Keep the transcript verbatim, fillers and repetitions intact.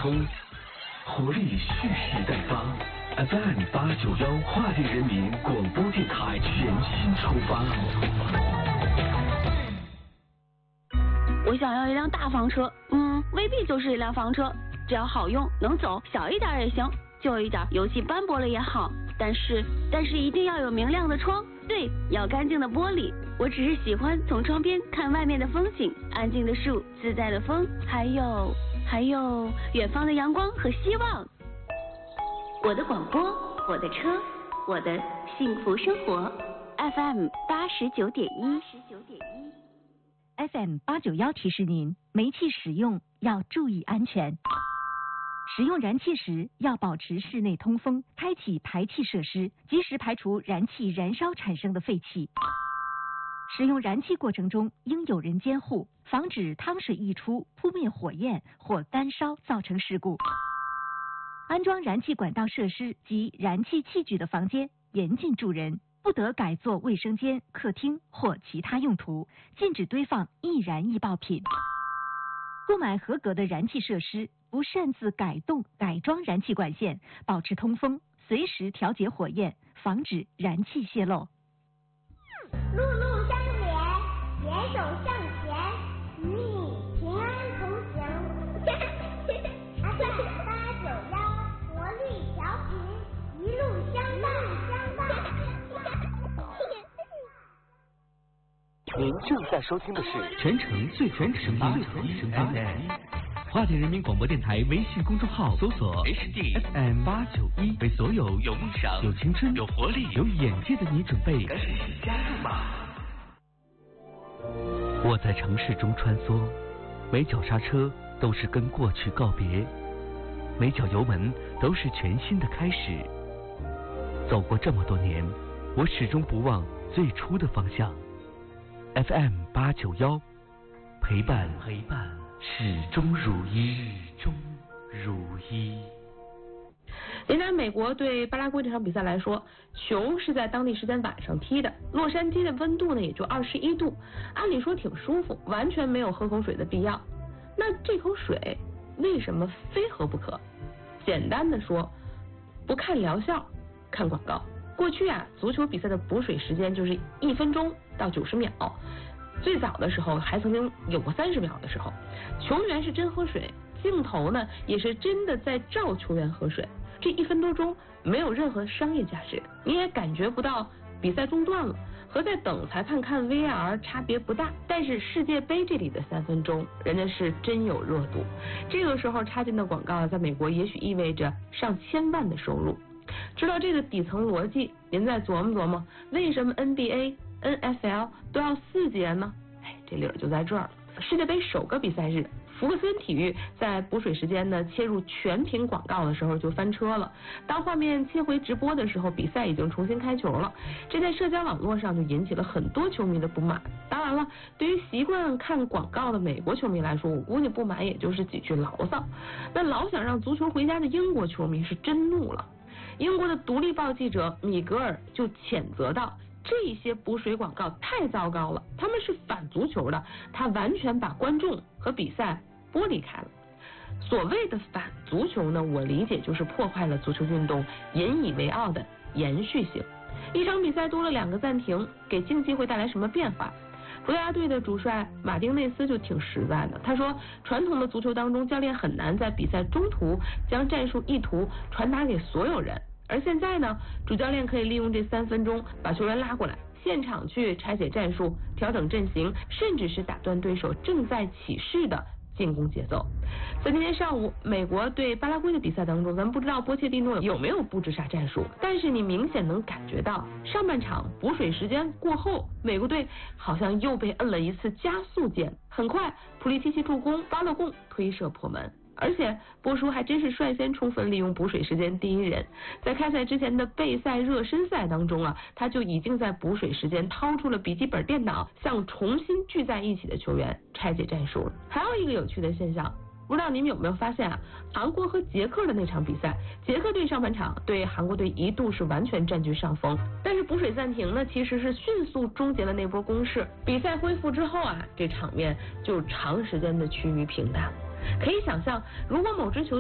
通，活力蓄势待发。F M 八九幺跨境人民广播电台全新出发。 我想要一辆大房车，嗯，未必就是一辆房车，只要好用能走，小一点也行，旧一点油漆斑驳了也好，但是但是一定要有明亮的窗，对，要干净的玻璃。我只是喜欢从窗边看外面的风景，安静的树，自在的风，还有还有远方的阳光和希望。我的广播，我的车，我的幸福生活。F M 八十九点一，十九点一。 F M 八九幺提示您，煤气使用要注意安全。使用燃气时要保持室内通风，开启排气设施，及时排除燃气燃烧产生的废气。使用燃气过程中应有人监护，防止汤水溢出扑灭火焰或干烧造成事故。安装燃气管道设施及燃气器具的房间严禁住人，不得改作卫生间、客厅或其他用途，禁止堆放易燃易爆品。购买合格的燃气设施，不擅自改动、改装燃气管线，保持通风，随时调节火焰，防止燃气泄漏。 路路相连，携手向前，与你平安同行。F M 八九幺，活力调频，一路相伴，相伴。 您正在收听的是全程最全声音 F M 跨境人民广播电台微信公众号搜索 H D F M 八九一，为所有有梦想、有青春、有活力、有眼界的你准备赶紧加入吧。 我在城市中穿梭，每脚刹车都是跟过去告别，每脚油门都是全新的开始。走过这么多年，我始终不忘最初的方向。F M 八九幺，陪伴陪伴始终如一，始终如一。 临来美国对巴拉圭这场比赛来说，球是在当地时间晚上踢的，洛杉矶的温度呢也就二十一度，按理说挺舒服，完全没有喝口水的必要。那这口水为什么非喝不可？简单的说，不看疗效，看广告。过去啊，足球比赛的补水时间就是一分钟到九十秒，最早的时候还曾经有过三十秒的时候。球员是真喝水，镜头呢也是真的在照球员喝水。这一分多钟没有任何商业价值，你也感觉不到比赛中断了，和在等裁判看 V R 差别不大。但是世界杯这里的三分钟，人家是真有热度。这个时候插进的广告在美国也许意味着上千万的收入。知道这个底层逻辑，您再琢磨琢磨，为什么 N B A、N F L 都要四节呢？哎，这理儿就在这儿了。世界杯首个比赛日，福克森体育在补水时间呢切入全屏广告的时候就翻车了。当画面切回直播的时候，比赛已经重新开球了，这在社交网络上就引起了很多球迷的不满。当然了，对于习惯看广告的美国球迷来说，我估计不满也就是几句牢骚。那老想让足球回家的英国球迷是真怒了。英国的独立报记者米格尔就谴责道，这些补水广告太糟糕了，他们是反足球的，他完全把观众和比赛剥离开了。所谓的反足球呢，我理解就是破坏了足球运动引以为傲的延续性。一场比赛多了两个暂停，给竞技会带来什么变化？葡萄牙队的主帅马丁内斯就挺实在的，他说传统的足球当中，教练很难在比赛中途将战术意图传达给所有人，而现在呢，主教练可以利用这三分钟把球员拉过来，现场去拆解战术、调整阵型，甚至是打断对手正在起势的进攻节奏。在今天上午美国对巴拉圭的比赛当中，咱们不知道波切蒂诺有没有布置啥战术，但是你明显能感觉到上半场补水时间过后，美国队好像又被摁了一次加速键，很快普利西奇助攻，巴勒贡推射破门。而且波叔还真是率先充分利用补水时间第一人，在开赛之前的备赛热身赛当中啊，他就已经在补水时间掏出了笔记本电脑，向重新聚在一起的球员拆解战术了。还有一个有趣的现象，不知道你们有没有发现啊？韩国和捷克的那场比赛，捷克队上半场对韩国队一度是完全占据上风，但是补水暂停呢，其实是迅速终结了那波攻势。比赛恢复之后啊，这场面就长时间的趋于平淡。可以想象，如果某支球